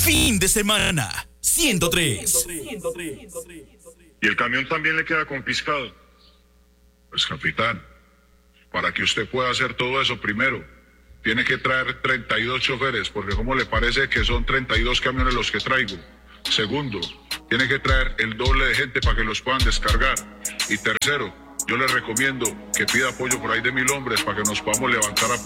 Fin de semana, 103. Y el camión también le queda confiscado. Pues capitán, para que usted pueda hacer todo eso, primero, tiene que traer 32 choferes, porque ¿cómo le parece que son 32 camiones los que traigo? Segundo, tiene que traer el doble de gente para que los puedan descargar. Y tercero, yo le recomiendo que pida apoyo por ahí de 1000 hombres para que nos podamos levantar a